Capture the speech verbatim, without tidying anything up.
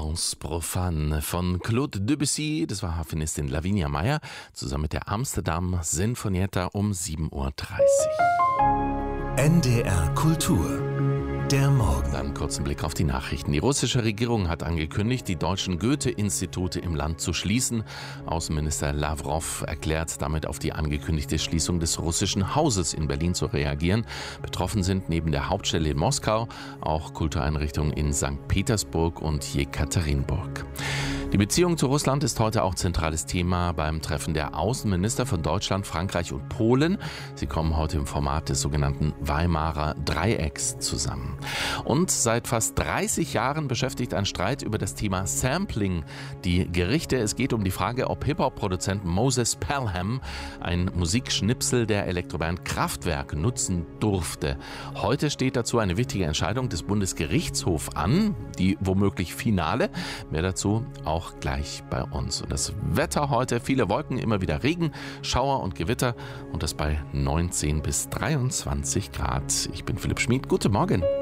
Danse profane von Claude Debussy, das war Harfenistin Lavinia Meyer, zusammen mit der Amsterdam Sinfonietta um sieben Uhr dreißig. N D R Kultur. Der Morgen. Dann kurzen Blick auf die Nachrichten. Die russische Regierung hat angekündigt, die deutschen Goethe-Institute im Land zu schließen. Außenminister Lavrov erklärt damit, auf die angekündigte Schließung des russischen Hauses in Berlin zu reagieren. Betroffen sind neben der Hauptstelle in Moskau auch Kultureinrichtungen in Sankt Petersburg und Jekaterinburg. Die Beziehung zu Russland ist heute auch zentrales Thema beim Treffen der Außenminister von Deutschland, Frankreich und Polen. Sie kommen heute im Format des sogenannten Weimarer Dreiecks zusammen. Und seit fast dreißig Jahren beschäftigt ein Streit über das Thema Sampling die Gerichte. Es geht um die Frage, ob Hip-Hop-Produzent Moses Pelham ein Musikschnipsel der Elektroband Kraftwerk nutzen durfte. Heute steht dazu eine wichtige Entscheidung des Bundesgerichtshofs an, die womöglich finale. Mehr dazu auch gleich bei uns. Und das Wetter heute, viele Wolken, immer wieder Regen, Schauer und Gewitter und das bei neunzehn bis dreiundzwanzig Grad. Ich bin Philipp Schmid. Guten Morgen.